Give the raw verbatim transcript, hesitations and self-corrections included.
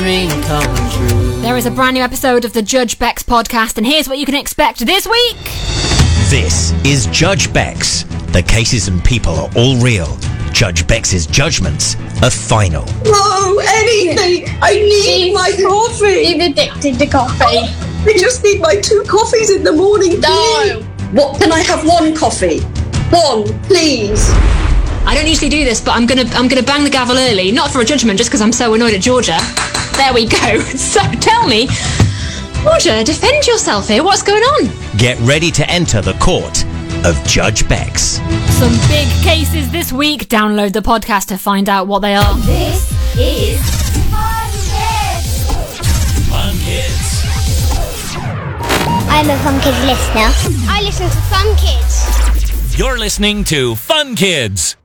dream come true. There is a brand new episode of the Judge Bex podcast, and here's what you can expect this week. This is Judge Bex. The cases and people are all real. Judge Bex's judgments are final. No, anything! I need He's, my coffee! He's addicted to coffee. I just need my two coffees in the morning, No! please. What, can I have one coffee? One, please. I don't usually do this, but I'm gonna I'm gonna bang the gavel early, not for a judgment, just because I'm so annoyed at Georgia. There we go. So tell me, Georgia, defend yourself here. What's going on? Get ready to enter the court of Judge Bex. Some big cases this week. Download the podcast to find out what they are. This is Fun Kids. Fun Kids. I'm a Fun Kids listener. I listen to Fun Kids. You're listening to Fun Kids.